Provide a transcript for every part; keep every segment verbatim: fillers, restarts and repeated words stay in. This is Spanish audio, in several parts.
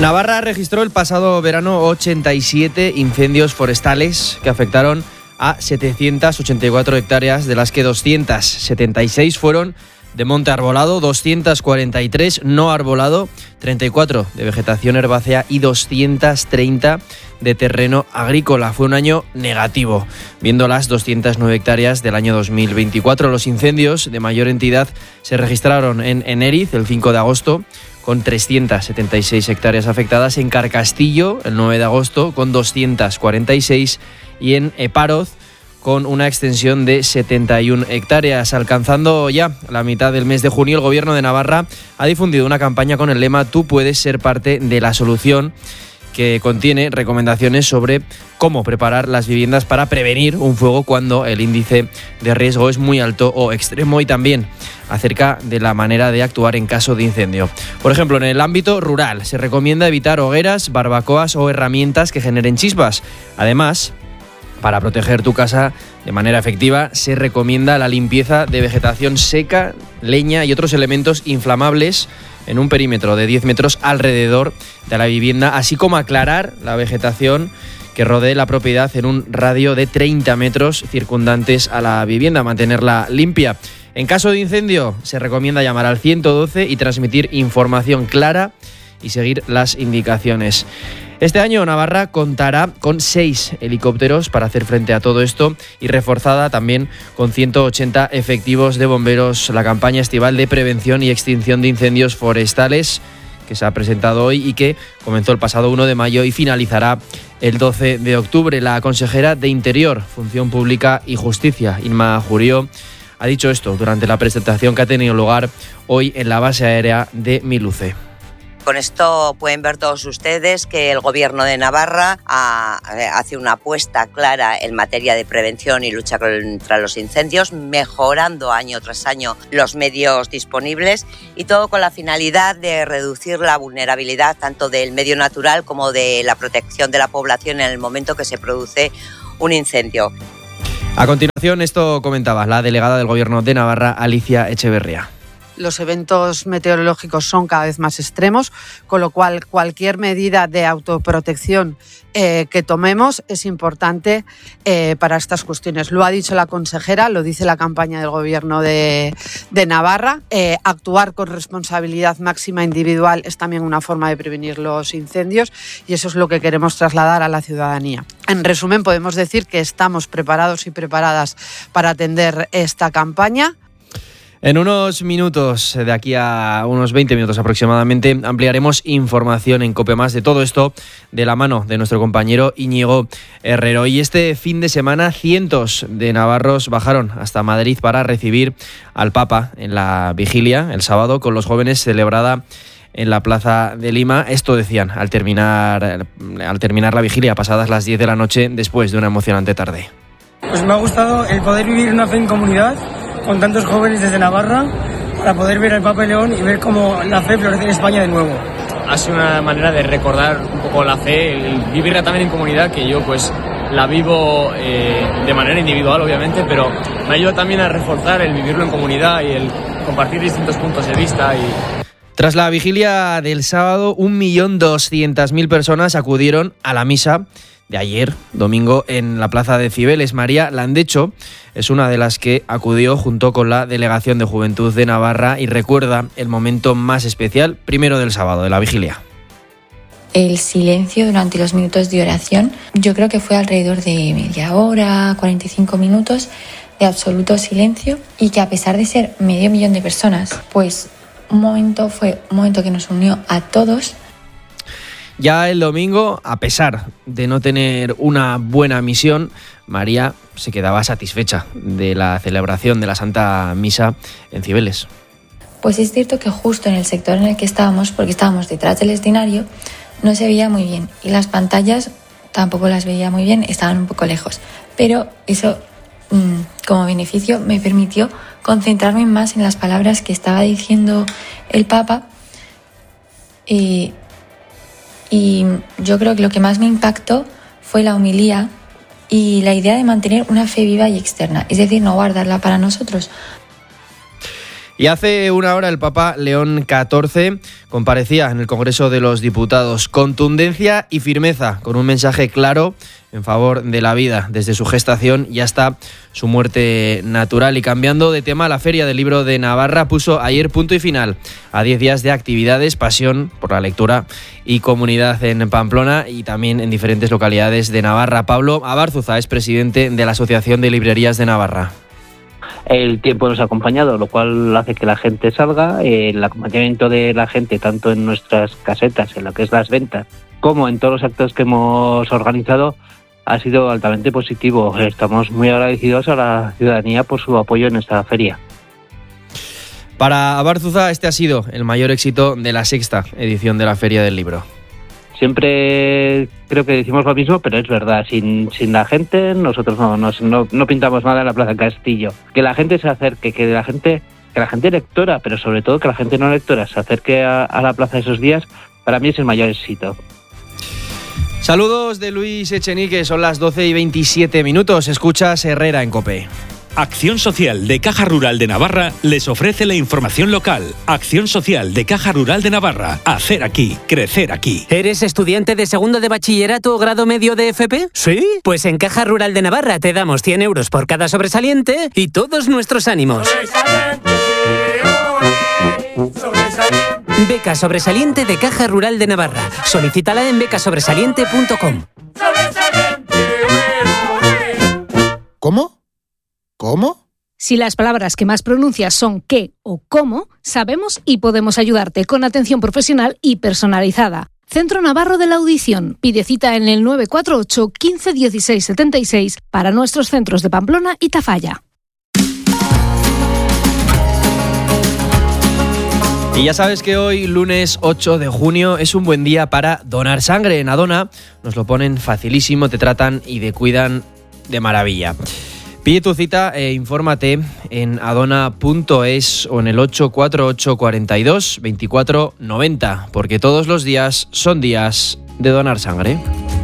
Navarra registró el pasado verano ochenta y siete incendios forestales que afectaron a setecientas ochenta y cuatro hectáreas, de las que doscientas setenta y seis fueron de monte arbolado, doscientas cuarenta y tres no arbolado, treinta y cuatro de vegetación herbácea y doscientas treinta de terreno agrícola. Fue un año negativo, viendo las doscientas nueve hectáreas del año dos mil veinticuatro. Los incendios de mayor entidad se registraron en Eneriz el cinco de agosto, con trescientas setenta y seis hectáreas afectadas, en Carcastillo el nueve de agosto con doscientas cuarenta y seis y en Eparoz con una extensión de setenta y una hectáreas. Alcanzando ya la mitad del mes de junio, el Gobierno de Navarra ha difundido una campaña con el lema "Tú puedes ser parte de la solución", que contiene recomendaciones sobre cómo preparar las viviendas para prevenir un fuego cuando el índice de riesgo es muy alto o extremo, y también acerca de la manera de actuar en caso de incendio. Por ejemplo, en el ámbito rural se recomienda evitar hogueras, barbacoas o herramientas que generen chispas. Además, para proteger tu casa de manera efectiva, se recomienda la limpieza de vegetación seca, leña y otros elementos inflamables en un perímetro de diez metros alrededor de la vivienda, así como aclarar la vegetación que rodee la propiedad en un radio de treinta metros circundantes a la vivienda, mantenerla limpia. En caso de incendio, se recomienda llamar al ciento doce y transmitir información clara y seguir las indicaciones. Este año Navarra contará con seis helicópteros para hacer frente a todo esto, y reforzada también con ciento ochenta efectivos de bomberos la campaña estival de prevención y extinción de incendios forestales, que se ha presentado hoy y que comenzó el pasado uno de mayo y finalizará el doce de octubre. La consejera de Interior, Función Pública y Justicia, Inma Jurió, ha dicho esto durante la presentación que ha tenido lugar hoy en la base aérea de Miluce. Con esto pueden ver todos ustedes que el Gobierno de Navarra ha, hace una apuesta clara en materia de prevención y lucha contra los incendios, mejorando año tras año los medios disponibles, y todo con la finalidad de reducir la vulnerabilidad tanto del medio natural como de la protección de la población en el momento que se produce un incendio. A continuación, esto comentaba la delegada del Gobierno de Navarra, Alicia Echeverría. Los eventos meteorológicos son cada vez más extremos, con lo cual cualquier medida de autoprotección eh, que tomemos es importante eh, para estas cuestiones. Lo ha dicho la consejera, lo dice la campaña del Gobierno de, de Navarra. Eh, actuar con responsabilidad máxima individual es también una forma de prevenir los incendios, y eso es lo que queremos trasladar a la ciudadanía. En resumen, podemos decir que estamos preparados y preparadas para atender esta campaña. En unos minutos, de aquí a unos veinte minutos aproximadamente, ampliaremos información en COPE Más de todo esto de la mano de nuestro compañero Íñigo Herrero. Y este fin de semana, cientos de navarros bajaron hasta Madrid para recibir al Papa en la vigilia, el sábado, con los jóvenes celebrada en la Plaza de Lima. Esto decían al terminar, al terminar la vigilia, pasadas las diez de la noche, después de una emocionante tarde. Pues me ha gustado el poder vivir una fe en comunidad con tantos jóvenes desde Navarra, para poder ver al Papa León y ver cómo la fe florece en España de nuevo. Ha sido una manera de recordar un poco la fe, el vivirla también en comunidad, que yo pues la vivo eh, de manera individual, obviamente, pero me ayuda también a reforzar el vivirlo en comunidad y el compartir distintos puntos de vista. Y tras la vigilia del sábado, un millón doscientas mil personas acudieron a la misa de ayer, domingo, en la Plaza de Cibeles. María Landecho es una de las que acudió junto con la Delegación de Juventud de Navarra y recuerda el momento más especial, primero del sábado, de la vigilia. El silencio durante los minutos de oración, yo creo que fue alrededor de media hora, cuarenta y cinco minutos de absoluto silencio, y que a pesar de ser medio millón de personas, pues un momento fue un momento que nos unió a todos. Ya el domingo, a pesar de no tener una buena misión, María se quedaba satisfecha de la celebración de la Santa Misa en Cibeles. Pues es cierto que justo en el sector en el que estábamos, porque estábamos detrás del escenario, no se veía muy bien, y las pantallas tampoco las veía muy bien, estaban un poco lejos. Pero eso, como beneficio, me permitió concentrarme más en las palabras que estaba diciendo el Papa. Y Y yo creo que lo que más me impactó fue la homilía y la idea de mantener una fe viva y externa, es decir, no guardarla para nosotros. Y hace una hora el Papa León catorce comparecía en el Congreso de los Diputados. Contundencia y firmeza, con un mensaje claro en favor de la vida desde su gestación y hasta su muerte natural. Y cambiando de tema, la Feria del Libro de Navarra puso ayer punto y final a diez días de actividades, pasión por la lectura y comunidad en Pamplona y también en diferentes localidades de Navarra. Pablo Abárzuza es presidente de la Asociación de Librerías de Navarra. El tiempo nos ha acompañado, lo cual hace que la gente salga. El acompañamiento de la gente, tanto en nuestras casetas, en lo que es las ventas, como en todos los actos que hemos organizado, ha sido altamente positivo. Estamos muy agradecidos a la ciudadanía por su apoyo en esta feria. Para Abárzuza, este ha sido el mayor éxito de la sexta edición de la Feria del Libro. Siempre creo que decimos lo mismo, pero es verdad, sin, sin la gente nosotros no, no, no, no pintamos nada en la Plaza Castillo. Que la gente se acerque, que la gente, que la gente lectora, pero sobre todo que la gente no lectora se acerque a, a la plaza esos días, para mí es el mayor éxito. Saludos de Luis Echenique, son las doce y veintisiete minutos, escuchas Herrera en COPE. Acción Social de Caja Rural de Navarra les ofrece la información local. Acción Social de Caja Rural de Navarra. Hacer aquí, crecer aquí. ¿Eres estudiante de segundo de bachillerato o grado medio de F P? ¿Sí? Pues en Caja Rural de Navarra te damos cien euros por cada sobresaliente y todos nuestros ánimos. ¡Sobresaliente! ¡Sobresaliente! Beca Sobresaliente de Caja Rural de Navarra. Solicítala en becasobresaliente punto com. ¿Cómo? ¿Cómo? Si las palabras que más pronuncias son qué o cómo, sabemos y podemos ayudarte con atención profesional y personalizada. Centro Navarro de la Audición. Pide cita en el nueve cuatro ocho, quince, dieciséis, setenta y seis para nuestros centros de Pamplona y Tafalla. Y ya sabes que hoy, lunes ocho de junio, es un buen día para donar sangre. En Adona nos lo ponen facilísimo, te tratan y te cuidan de maravilla. Pide tu cita e infórmate en adona punto es o en el ocho cuatro ocho, cuarenta y dos, veinticuatro noventa, porque todos los días son días de donar sangre.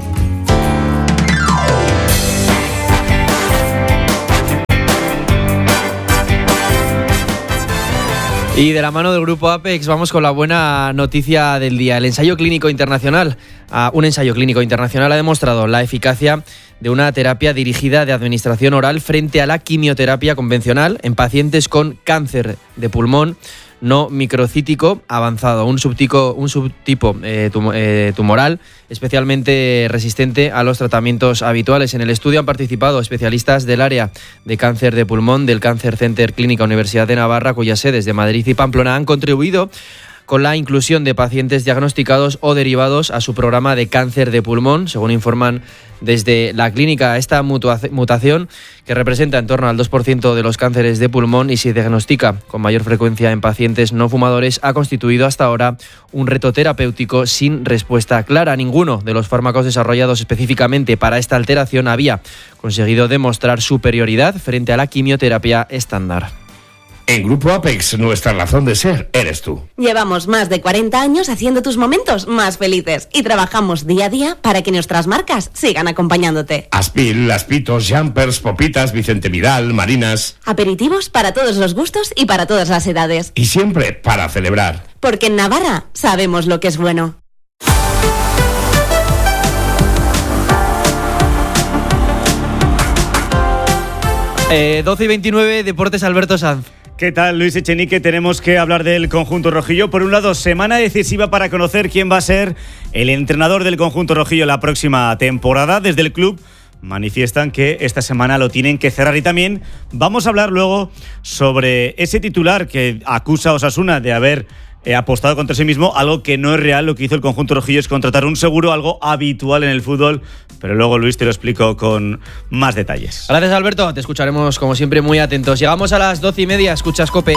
Y de la mano del Grupo Apex vamos con la buena noticia del día. El ensayo clínico internacional, uh, un ensayo clínico internacional ha demostrado la eficacia de una terapia dirigida de administración oral frente a la quimioterapia convencional en pacientes con cáncer de pulmón no microcítico avanzado, un subtipo, un subtipo eh, tum, eh, tumoral especialmente resistente a los tratamientos habituales. En el estudio han participado especialistas del área de cáncer de pulmón del Cancer Center Clínica Universidad de Navarra, cuyas sedes de Madrid y Pamplona han contribuido con la inclusión de pacientes diagnosticados o derivados a su programa de cáncer de pulmón, según informan desde la clínica. Esta mutación, que representa en torno al dos por ciento de los cánceres de pulmón y se diagnostica con mayor frecuencia en pacientes no fumadores, ha constituido hasta ahora un reto terapéutico sin respuesta clara. Ninguno de los fármacos desarrollados específicamente para esta alteración había conseguido demostrar superioridad frente a la quimioterapia estándar. En Grupo Apex, nuestra razón de ser eres tú. Llevamos más de cuarenta años haciendo tus momentos más felices y trabajamos día a día para que nuestras marcas sigan acompañándote. Aspil, Aspitos, Jumpers, Popitas, Vicente Vidal, Marinas. Aperitivos para todos los gustos y para todas las edades. Y siempre para celebrar. Porque en Navarra sabemos lo que es bueno. Eh, doce y veintinueve, Deportes, Alberto Sanz. ¿Qué tal, Luis Echenique? Tenemos que hablar del conjunto rojillo. Por un lado, semana decisiva para conocer quién va a ser el entrenador del conjunto rojillo la próxima temporada. Desde el club manifiestan que esta semana lo tienen que cerrar. Y también vamos a hablar luego sobre ese titular que acusa a Osasuna de haber eh, apostado contra sí mismo, algo que no es real. Lo que hizo el conjunto rojillo es contratar un seguro, algo habitual en el fútbol. Pero luego, Luis, te lo explico con más detalles. Gracias, Alberto. Te escucharemos, como siempre, muy atentos. Llegamos a las doce y media. Escuchas COPE.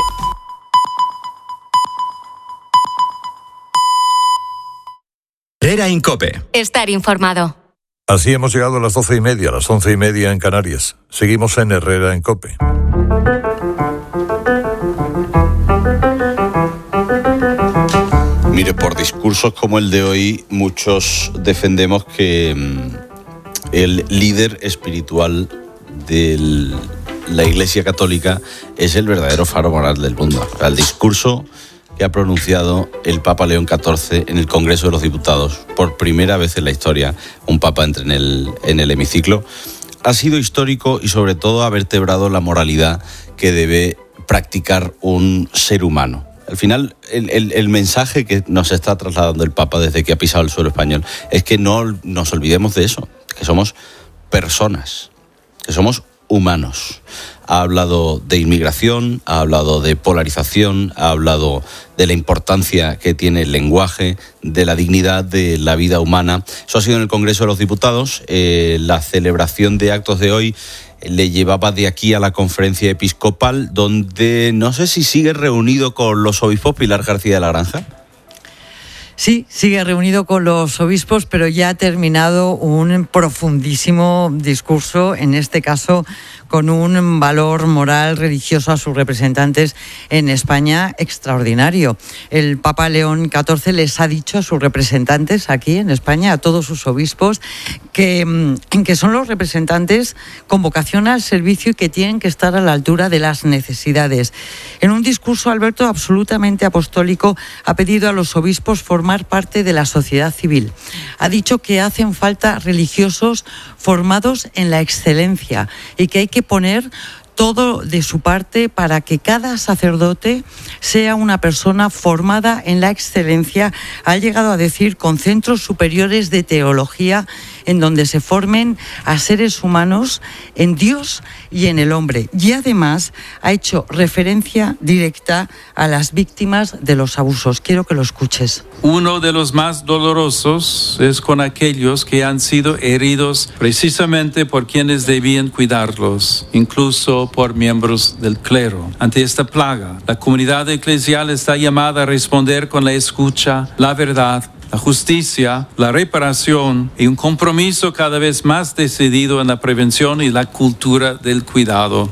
Herrera en COPE. Estar informado. Así hemos llegado a las doce y media, a las once y media en Canarias. Seguimos en Herrera en COPE. Mire, por discursos como el de hoy, muchos defendemos que mmm, el líder espiritual de la Iglesia Católica es el verdadero faro moral del mundo. O sea, el discurso que ha pronunciado el Papa León catorce en el Congreso de los Diputados, por primera vez en la historia, un papa entra en el, en el hemiciclo, ha sido histórico y sobre todo ha vertebrado la moralidad que debe practicar un ser humano. Al final, el, el, el mensaje que nos está trasladando el Papa desde que ha pisado el suelo español es que no nos olvidemos de eso, que somos personas, que somos humanos. Ha hablado de inmigración, ha hablado de polarización, ha hablado de la importancia que tiene el lenguaje, de la dignidad de la vida humana. Eso ha sido en el Congreso de los Diputados. Eh, la celebración de actos de hoy le llevaba de aquí a la conferencia episcopal, donde no sé si sigue reunido con los obispos. Pilar García de la Granja. Sí, sigue reunido con los obispos, pero ya ha terminado un profundísimo discurso, en este caso con un valor moral religioso a sus representantes en España extraordinario. El Papa León catorce les ha dicho a sus representantes aquí en España, a todos sus obispos, que, que son los representantes con vocación al servicio y que tienen que estar a la altura de las necesidades. En un discurso, Alberto, absolutamente apostólico, ha pedido a los obispos formar parte de la sociedad civil. Ha dicho que hacen falta religiosos formados en la excelencia y que hay que poner todo de su parte para que cada sacerdote sea una persona formada en la excelencia. Ha llegado a decir con centros superiores de teología en donde se formen a seres humanos en Dios y en el hombre. Y además ha hecho referencia directa a las víctimas de los abusos. Quiero que lo escuches. Uno de los más dolorosos es con aquellos que han sido heridos precisamente por quienes debían cuidarlos, incluso por miembros del clero. Ante esta plaga, la comunidad eclesial está llamada a responder con la escucha, la verdad, la justicia, la reparación y un compromiso cada vez más decidido en la prevención y la cultura del cuidado.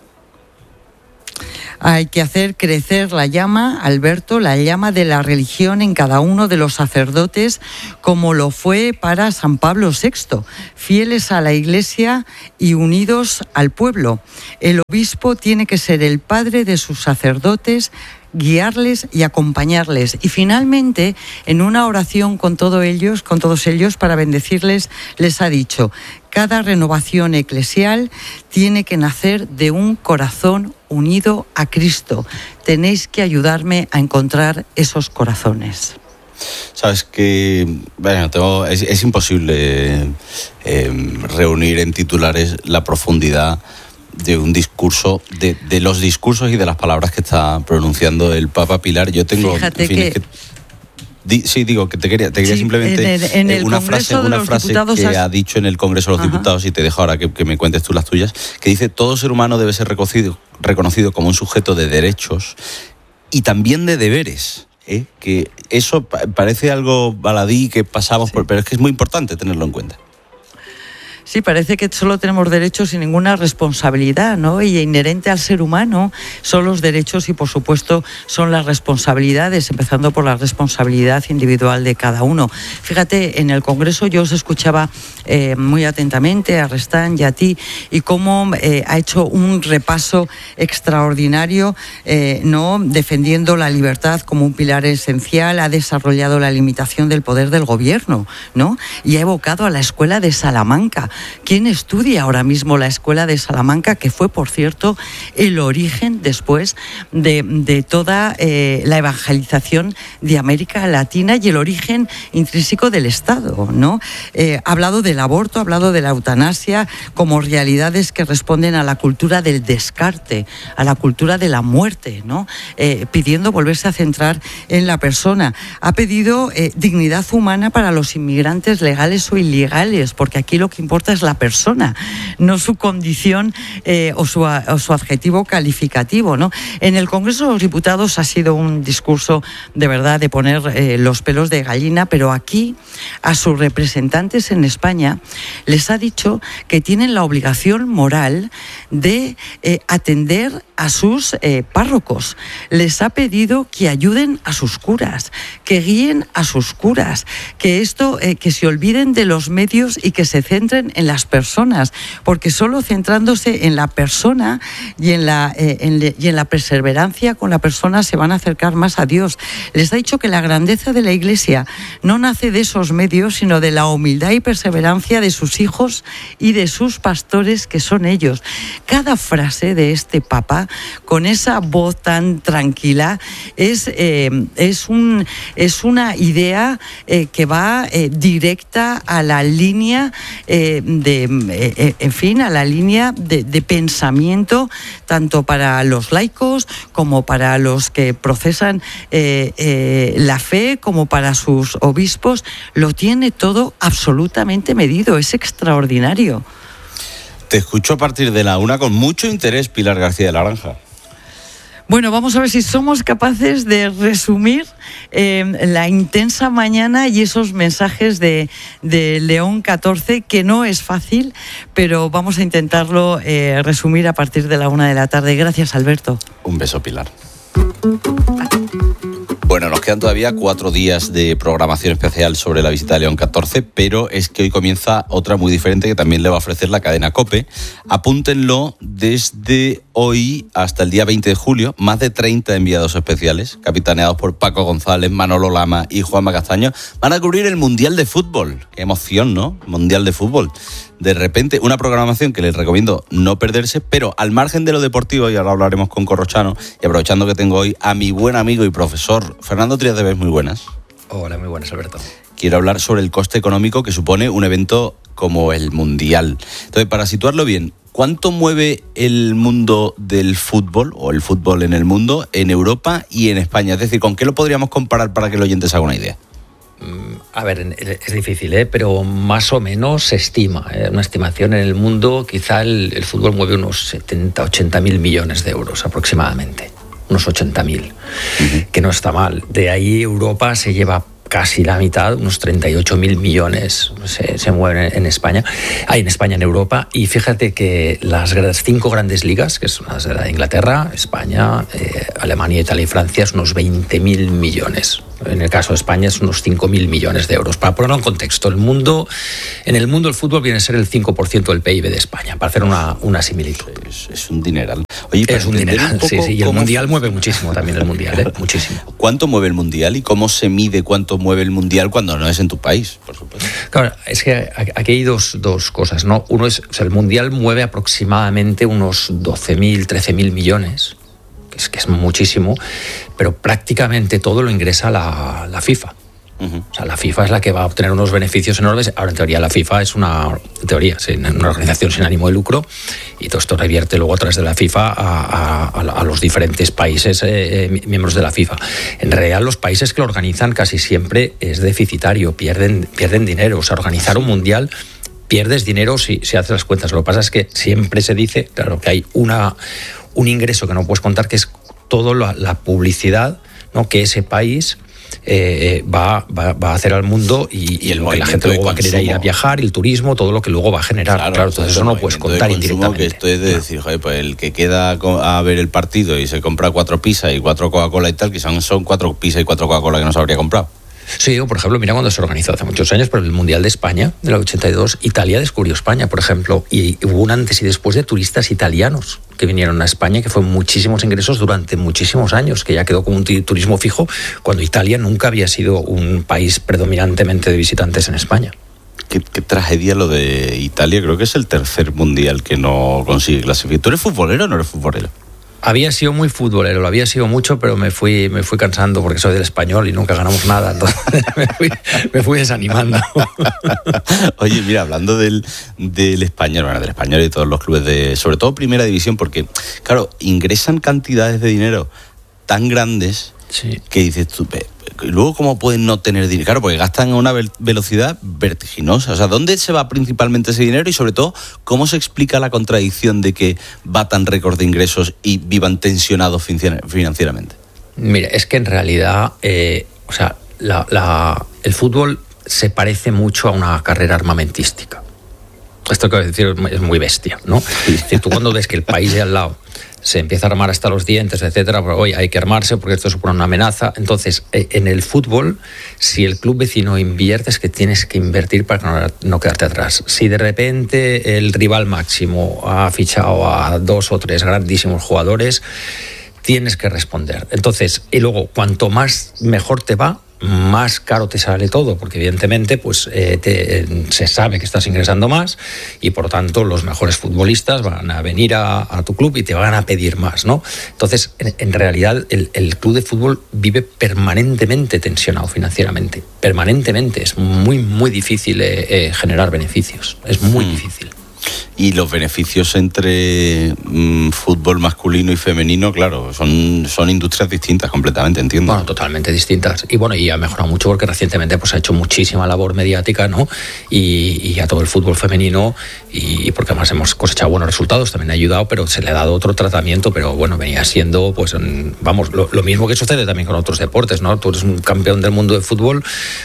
Hay que hacer crecer la llama, Alberto, la llama de la religión en cada uno de los sacerdotes, como lo fue para San Pablo sexto, fieles a la Iglesia y unidos al pueblo. El obispo tiene que ser el padre de sus sacerdotes, guiarles y acompañarles. Y finalmente, en una oración con todos ellos, con todos ellos, para bendecirles, les ha dicho: cada renovación eclesial tiene que nacer de un corazón unido a Cristo. Tenéis que ayudarme a encontrar esos corazones. Sabes que bueno, tengo, es, es imposible eh, reunir en titulares la profundidad de un discurso, de, de los discursos y de las palabras que está pronunciando el Papa. Pilar. Yo tengo... Fíjate en fin, que... es que di, sí, digo, que te quería, te quería sí, simplemente... En el, en el una frase, una frase que has... ha dicho en el Congreso de los Ajá. Diputados, y te dejo ahora que, que me cuentes tú las tuyas, que dice: todo ser humano debe ser reconocido, reconocido como un sujeto de derechos y también de deberes. ¿eh? Que eso parece algo baladí que pasamos sí. por... Pero es que es muy importante tenerlo en cuenta. Sí, parece que solo tenemos derechos y ninguna responsabilidad, ¿no? Y inherente al ser humano son los derechos y, por supuesto, son las responsabilidades, empezando por la responsabilidad individual de cada uno. Fíjate, en el Congreso yo os escuchaba eh, muy atentamente a Restán y a ti, y cómo eh, ha hecho un repaso extraordinario, eh, ¿no? Defendiendo la libertad como un pilar esencial, ha desarrollado la limitación del poder del gobierno, ¿no? Y ha evocado a la Escuela de Salamanca. ¿Quién estudia ahora mismo la Escuela de Salamanca, que fue, por cierto, el origen después de, de toda eh, la evangelización de América Latina y el origen intrínseco del Estado, ¿no? Eh, ha hablado del aborto, ha hablado de la eutanasia como realidades que responden a la cultura del descarte, a la cultura de la muerte, ¿no? Eh, pidiendo volverse a centrar en la persona. Ha pedido eh, dignidad humana para los inmigrantes legales o ilegales, porque aquí lo que importa es la persona, no su condición eh, o, su, o su adjetivo calificativo, ¿no? En el Congreso de los Diputados ha sido un discurso de verdad de poner eh, los pelos de gallina, pero aquí a sus representantes en España les ha dicho que tienen la obligación moral de eh, atender a sus eh, párrocos, les ha pedido que ayuden a sus curas, que guíen a sus curas, que esto, eh, que se olviden de los medios y que se centren en las personas, porque solo centrándose en la persona y en la, eh, en le, y en la perseverancia con la persona se van a acercar más a Dios. Les ha dicho que la grandeza de la Iglesia no nace de esos medios, sino de la humildad y perseverancia de sus hijos y de sus pastores, que son ellos. Cada frase de este Papa, con esa voz tan tranquila, es, eh, es, un, es una idea eh, que va eh, directa a la línea eh, de, eh, en fin, a la línea de, de pensamiento, tanto para los laicos como para los que procesan eh, eh, la fe, como para sus obispos. Lo tiene todo absolutamente medido, es extraordinario. Te escucho a partir de la una con mucho interés, Pilar García de la Granja. Bueno, vamos a ver si somos capaces de resumir eh, la intensa mañana y esos mensajes de, de León catorce, que no es fácil, pero vamos a intentarlo eh, resumir a partir de la una de la tarde. Gracias, Alberto. Un beso, Pilar. Bueno, nos quedan todavía cuatro días de programación especial sobre la visita de León catorce, pero es que hoy comienza otra muy diferente que también le va a ofrecer la cadena COPE. Apúntenlo, desde hoy hasta el día veinte de julio, más de treinta enviados especiales, capitaneados por Paco González, Manolo Lama y Juanma Castaño, van a cubrir el Mundial de Fútbol. Qué emoción, ¿no? Mundial de Fútbol. De repente, una programación que les recomiendo no perderse, pero al margen de lo deportivo, y ahora hablaremos con Corrochano, y aprovechando que tengo hoy a mi buen amigo y profesor Fernando Trías de Bes, muy buenas. Hola, muy buenas, Alberto. Quiero hablar sobre el coste económico que supone un evento como el Mundial. Entonces, para situarlo bien, ¿cuánto mueve el mundo del fútbol, o el fútbol en el mundo, en Europa y en España? Es decir, ¿con qué lo podríamos comparar para que el oyente se haga una idea? A ver, es difícil, ¿eh? Pero más o menos se estima, ¿eh? Una estimación en el mundo, quizá el, el fútbol mueve unos setenta, ochenta mil millones de euros aproximadamente, unos ochenta mil, uh-huh. Que no está mal. De ahí Europa se lleva casi la mitad, unos treinta y ocho mil millones se, se mueven en España, hay en España, en Europa, y fíjate que las, las cinco grandes ligas, que son las de Inglaterra, España, eh, Alemania, Italia y Francia, es unos veinte mil millones. En el caso de España es unos cinco mil millones de euros. Para ponerlo en contexto, el mundo, en el mundo el fútbol viene a ser el cinco por ciento del P I B de España, para hacer una, una similitud. Es, es un dineral. Oye, es un dineral, un sí, sí. Y el Mundial mueve muchísimo también, el Mundial, ¿eh? Muchísimo. ¿Cuánto mueve el Mundial y cómo se mide cuánto mueve el Mundial cuando no es en tu país, por supuesto? Claro, es que aquí hay dos, dos cosas, ¿no? Uno es, o sea, el Mundial mueve aproximadamente unos doce mil, trece mil millones, que es, que es muchísimo, pero prácticamente todo lo ingresa la, la FIFA. Uh-huh. O sea, la FIFA es la que va a obtener unos beneficios enormes. Ahora, en teoría, la FIFA es una, en teoría, una organización sin ánimo de lucro, y todo esto revierte luego a través de la FIFA a, a, a los diferentes países eh, miembros de la FIFA. En realidad, los países que lo organizan casi siempre es deficitario, pierden, pierden dinero. O sea, organizar un mundial, pierdes dinero si, si haces las cuentas. Lo que pasa es que siempre se dice, claro, que hay una, un ingreso que no puedes contar, que es toda la, la publicidad, ¿no?, que ese país Eh, va, va, va a hacer al mundo, y, y, y lo que la gente luego va a querer ir a viajar, y el turismo, todo lo que luego va a generar. Claro, claro, entonces eso no puedes contar indirectamente. Que esto es de decir, joder, pues el que queda a ver el partido y se compra cuatro pizzas y cuatro Coca-Cola y tal, que son, son cuatro pizzas y cuatro Coca-Cola que no se habría comprado. Sí, o por ejemplo, mira cuando se organizó hace muchos años, pero el Mundial de España, del ochenta y dos, Italia descubrió España, por ejemplo, y hubo un antes y después de turistas italianos que vinieron a España, que fue muchísimos ingresos durante muchísimos años, que ya quedó como un turismo fijo, cuando Italia nunca había sido un país predominantemente de visitantes en España. Qué, qué tragedia lo de Italia, creo que es el tercer Mundial que no consigue clasificar. ¿Tú eres futbolero o no eres futbolero? Había sido muy futbolero, lo había sido mucho, pero me fui me fui cansando porque soy del Español y nunca ganamos nada, entonces me fui, me fui desanimando. Oye, mira, hablando del, del Español, bueno, del Español y de todos los clubes de, sobre todo Primera División, porque, claro, ingresan cantidades de dinero tan grandes, sí, que dices tú, luego cómo pueden no tener dinero. Claro, porque gastan a una velocidad vertiginosa. O sea, ¿dónde se va principalmente ese dinero? Y sobre todo, ¿cómo se explica la contradicción de que batan récord de ingresos y vivan tensionados financieramente? Mira, es que en realidad, eh, o sea, la, la, el fútbol se parece mucho a una carrera armamentística. esto que voy a decir es muy bestia, ¿no? Es decir, tú cuando ves que el país de al lado se empieza a armar hasta los dientes, etcétera, pero oye, hay que armarse porque esto supone una amenaza. Entonces, en el fútbol, si el club vecino invierte, es que tienes que invertir para no quedarte atrás. Si de repente el rival máximo ha fichado a dos o tres grandísimos jugadores, tienes que responder. Entonces, y luego, cuanto más mejor te va, más caro te sale todo, porque evidentemente pues eh, te, se sabe que estás ingresando más y por lo tanto los mejores futbolistas van a venir a, a tu club y te van a pedir más, ¿no? Entonces, en, en realidad el, el club de fútbol vive permanentemente tensionado financieramente, permanentemente. Es muy, muy difícil eh, eh, generar beneficios, es muy mm. difícil. Y los beneficios entre mmm, fútbol masculino y femenino, claro, son, son industrias distintas completamente, entiendo. Bueno, totalmente distintas. Y bueno, y ha mejorado mucho porque recientemente pues ha hecho muchísima labor mediática, ¿no? Y, y a todo el fútbol femenino, y porque además hemos cosechado buenos resultados, también ha ayudado, pero se le ha dado otro tratamiento, pero bueno, venía siendo, pues, vamos, lo, lo mismo que sucede también con otros deportes, ¿no? Tú eres un campeón del mundo de fútbol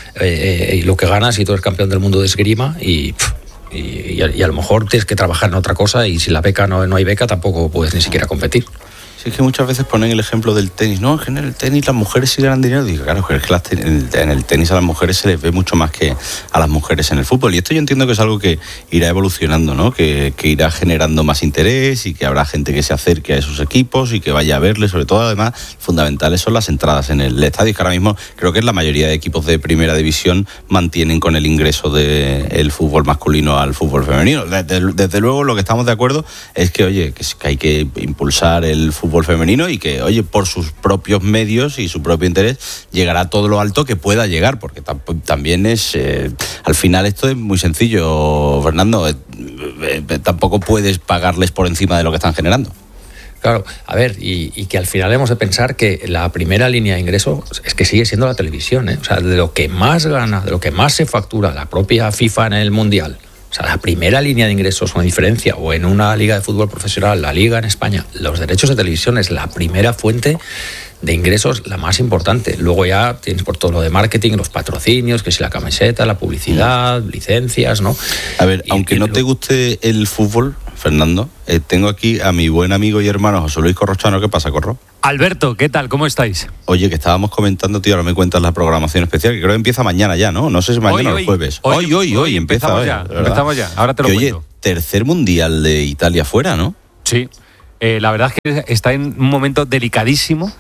eh, y lo que ganas, y tú eres campeón del mundo de esgrima y... Pff, Y, y, a, y a lo mejor tienes que trabajar en otra cosa, y si la beca no, no hay beca, tampoco puedes ni siquiera competir. Sí, es que muchas veces ponen el ejemplo del tenis. No, en general el tenis las mujeres sí ganan dinero. Digo, claro, es que las ten- en el tenis a las mujeres se les ve mucho más que a las mujeres en el fútbol. Y esto yo entiendo que es algo que irá evolucionando, ¿no? Que, que irá generando más interés y que habrá gente que se acerque a esos equipos y que vaya a verles. Sobre todo, además, fundamentales son las entradas en el estadio, que ahora mismo creo que es la mayoría de equipos de primera división mantienen con el ingreso del fútbol masculino al fútbol femenino. Desde, desde luego, lo que estamos de acuerdo es que, oye, que, que hay que impulsar el fútbol femenino y que, oye, por sus propios medios y su propio interés llegará a todo lo alto que pueda llegar, porque tam- también es eh, al final esto es muy sencillo, Fernando, eh, eh, tampoco puedes pagarles por encima de lo que están generando. Claro, a ver, y, y que al final hemos de pensar que la primera línea de ingreso es que sigue siendo la televisión, ¿eh? O sea, de lo que más gana, de lo que más se factura la propia FIFA en el Mundial. O sea, la primera línea de ingresos, una diferencia, o en una liga de fútbol profesional, la liga en España, los derechos de televisión es la primera fuente de ingresos, la más importante. Luego ya tienes por todo lo de marketing, los patrocinios, que si la camiseta, la publicidad, licencias, ¿no? A ver, y, aunque y no lo... te guste el fútbol, Fernando, eh, tengo aquí a mi buen amigo y hermano José Luis Corrochano. ¿Qué pasa, Corro? Alberto, ¿qué tal? ¿Cómo estáis? Oye, que estábamos comentando, tío, ahora me cuentas la programación especial, que creo que empieza mañana ya, ¿no? No sé si mañana o el jueves. Hoy, hoy, hoy, hoy empieza empezamos hoy, ya, ¿verdad? empezamos ya, ahora te lo que, cuento. Oye, tercer mundial de Italia fuera, ¿no? Sí, eh, la verdad es que está en un momento delicadísimo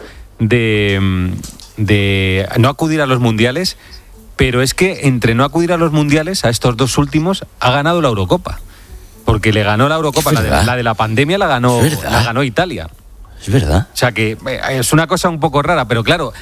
de, de no acudir a los mundiales, pero es que entre no acudir a los mundiales, a estos dos últimos, ha ganado la Eurocopa. Porque le ganó la Eurocopa, la de, la de la pandemia la ganó, la ganó Italia. Es verdad. O sea que eh, es una cosa un poco rara, pero claro,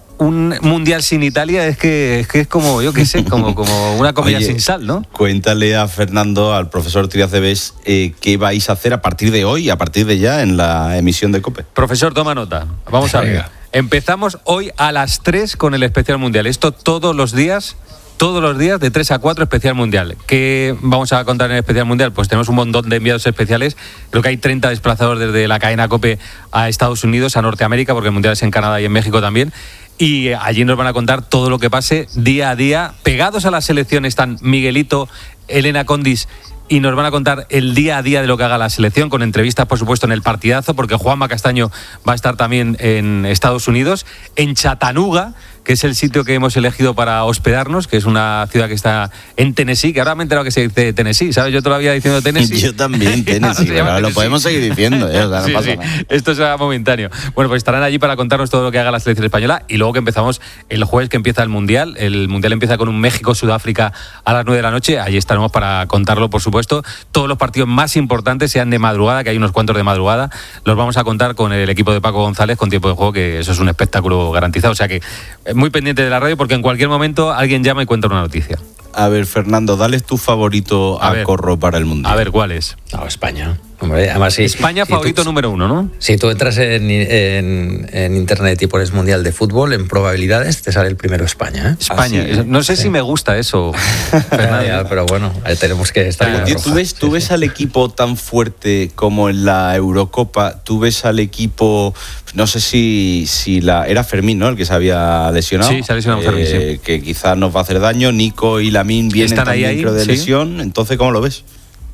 un mundial sin Italia es que es, que es como, yo qué sé, como, como una comida Oye, sin sal, ¿no? Cuéntale a Fernando, al profesor Trias de Bes, eh, qué vais a hacer a partir de hoy, a partir de ya, en la emisión de COPE. Profesor, toma nota. Vamos a ver. Empezamos hoy a las tres con el especial mundial. Esto todos los días... Todos los días de tres a cuatro especial mundial. ¿Qué vamos a contar en el especial mundial? Pues tenemos un montón de enviados especiales. Creo que hay treinta desplazados desde la cadena COPE a Estados Unidos, a Norteamérica, porque el mundial es en Canadá y en México también. Y allí nos van a contar todo lo que pase día a día. Pegados a la selección están Miguelito, Elena Condis, y nos van a contar el día a día de lo que haga la selección, con entrevistas, por supuesto, en el partidazo, porque Juanma Castaño va a estar también en Estados Unidos, en Chattanooga, que es el sitio que hemos elegido para hospedarnos, que es una ciudad que está en Tennessee, que ahora me he enterado que se dice Tennessee, ¿sabes? Yo todavía diciendo Tennessee. Yo también, Tennessee, pero ahora lo podemos seguir diciendo, ¿eh? O sea, no sí, pasa sí. nada. Esto será momentáneo. Bueno, pues estarán allí para contarnos todo lo que haga la selección española, y luego que empezamos el jueves, que empieza el Mundial. El Mundial empieza con un México-Sudáfrica a las nueve de la noche. Allí estaremos para contarlo, por supuesto. Todos los partidos más importantes, sean de madrugada, que hay unos cuantos de madrugada, los vamos a contar con el equipo de Paco González, con tiempo de juego, que eso es un espectáculo garantizado. O sea que muy pendiente de la radio, porque en cualquier momento alguien llama y cuenta una noticia. A ver, Fernando, dale tu favorito a, a ver, Corro para el Mundial. A ver, ¿cuál es? No, España. Hombre, además, sí, España si favorito tú, número uno, ¿no? Si tú entras en, en, en internet y pones Mundial de Fútbol, en probabilidades te sale el primero España. ¿eh? España. Así, no sé sí. si me gusta eso, ya, ya, pero bueno, tenemos que estar pero, tío, ¿Tú ves, tú sí, ves sí. al equipo tan fuerte como en la Eurocopa? ¿Tú ves al equipo, no sé si, si la era Fermín, ¿no? El que se había lesionado. Sí, se ha lesionado eh, Fermín, sí. Que quizás nos va a hacer daño. Nico y Lamine vienen ¿Están también, ahí, ahí? creo, de ¿Sí? lesión. Entonces, ¿cómo lo ves?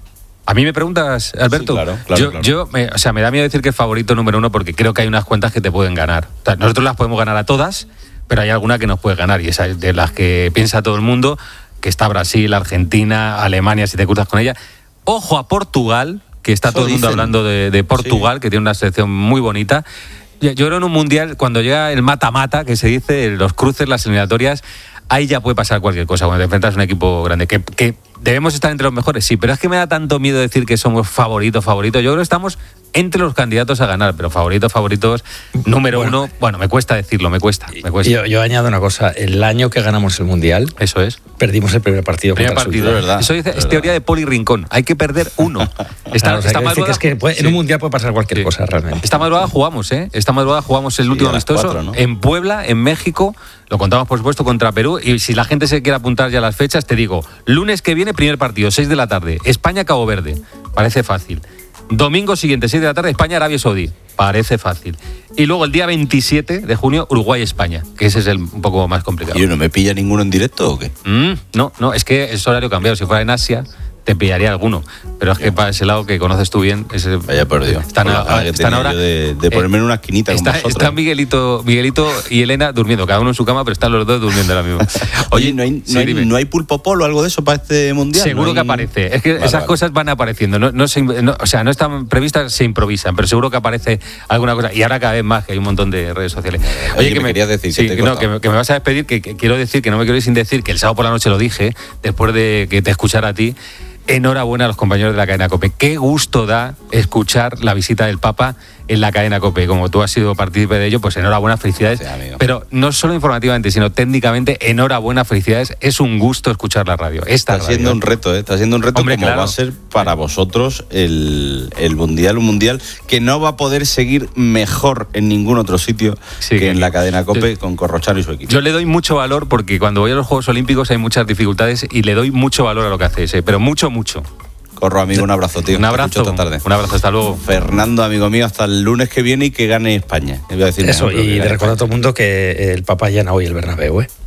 A mí me preguntas, Alberto. Sí, claro, claro, yo, claro. yo me, o sea, me da miedo decir que es favorito número uno porque creo que hay unas cuentas que te pueden ganar. O sea, nosotros las podemos ganar a todas, pero hay alguna que nos puede ganar y esa es de las que piensa todo el mundo, que está Brasil, Argentina, Alemania, si te cruzas con ella. Ojo a Portugal, que está Eso todo el mundo dicen. hablando de, de Portugal, Sí. que tiene una selección muy bonita. Yo yo creo en un mundial, cuando llega el mata-mata, que se dice, los cruces, las eliminatorias, ahí ya puede pasar cualquier cosa cuando te enfrentas a un equipo grande. Que, que debemos estar entre los mejores, sí, pero es que me da tanto miedo decir que somos favoritos, favoritos. Yo creo que estamos entre los candidatos a ganar, pero favoritos, favoritos, número Bueno, uno, bueno, me cuesta decirlo, me cuesta, me cuesta. Yo, yo añado una cosa, el año que ganamos el Mundial, eso es, perdimos el primer partido Primer contra el partido, Suiza. es verdad. Eso dice, es teoría de Poli Rincón. Hay que perder uno. Está, Claro, o sea, esta quiero decir madrugada- que es que puede- en Sí. un Mundial puede pasar cualquier cosa realmente. Esta madrugada jugamos, ¿eh? Esta madrugada jugamos el Sí, último a las amistoso cuatro, ¿no? en Puebla, en México. Lo contamos, por supuesto, contra Perú. Y si la gente se quiere apuntar ya a las fechas, te digo, lunes que viene, primer partido, seis de la tarde. España-Cabo Verde. Parece fácil. Domingo siguiente, seis de la tarde, España-Arabia Saudí. Parece fácil. Y luego el día veintisiete de junio, Uruguay-España, que ese es el un poco más complicado. ¿Y no me pilla ninguno en directo o qué? Mm, no, no, es que es horario cambiado. Si fuera en Asia, te pillaría alguno. Pero es que para ese lado que conoces tú bien, ese, Vaya por Dios. están, Por la a- gana que están tenía ahora. yo de, de ponerme en una esquinita Está, con vosotros. está Miguelito, Miguelito y Elena durmiendo, cada uno en su cama, pero están los dos durmiendo ahora mismo. Oye, ¿no hay, sí, no, hay, dime. no hay pulpo polo o algo de eso para este mundial? Seguro ¿No hay- que aparece. Es que Vale, esas vale. cosas van apareciendo. No, no se, no- o sea, no están previstas, se improvisan, pero seguro que aparece alguna cosa. Y ahora cada vez más, que hay un montón de redes sociales. Oye, me querías decir, sí, que te he que, no, cortado. que, me, que me vas a despedir, que, que quiero decir, que no me quiero ir sin decir, que el sábado por la noche lo dije, después de que te escuchara a ti. Enhorabuena a los compañeros de la cadena COPE. Qué gusto da escuchar la visita del Papa en la cadena COPE. Como tú has sido partícipe de ello, pues enhorabuena, felicidades. Pero no solo informativamente, sino técnicamente, enhorabuena, felicidades. Es un gusto escuchar la radio. Esta Está siendo radio. un reto, ¿eh? Está siendo un reto Hombre, como claro. va a ser para vosotros el, el Mundial, un Mundial que no va a poder seguir mejor en ningún otro sitio que en la cadena COPE con Corrochano y su equipo. Yo le doy mucho valor porque cuando voy a los Juegos Olímpicos hay muchas dificultades y le doy mucho valor a lo que hacéis, ¿eh? Pero mucho, mucho. Corro, amigo, un abrazo, tío. Un Te abrazo. escucho esta tarde. Un abrazo, hasta luego. Fernando, amigo mío, hasta el lunes que viene y que gane España. Iba a decir Eso, mejor, pero que y gane le recuerdo a todo el mundo que el Papa llena hoy el Bernabéu, ¿eh?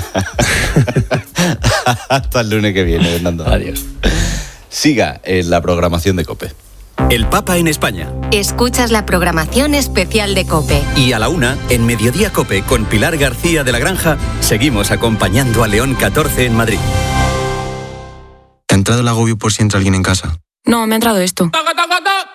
Hasta el lunes que viene, Fernando. Adiós. Siga en la programación de COPE. El Papa en España. Escuchas la programación especial de COPE. Y a la una, en Mediodía COPE, con Pilar García de la Granja, seguimos acompañando a León catorce en Madrid. ¿Te ha entrado el agobio por si entra alguien en casa? No, me ha entrado esto.